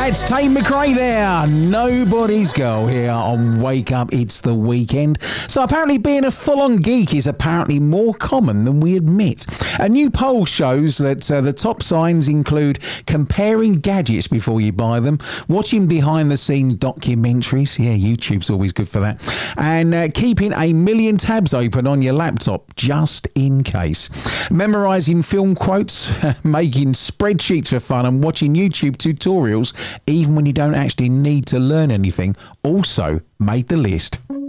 That's Tate McRae there. Nobody's girl here on Wake Up, It's the Weekend. So apparently being a full-on geek is apparently more common than we admit. A new poll shows that the top signs include comparing gadgets before you buy them, watching behind-the-scenes documentaries, yeah, YouTube's always good for that, and keeping a million tabs open on your laptop just in case. Memorising film quotes, making spreadsheets for fun and watching YouTube tutorials even when you don't actually need to learn anything also made the list.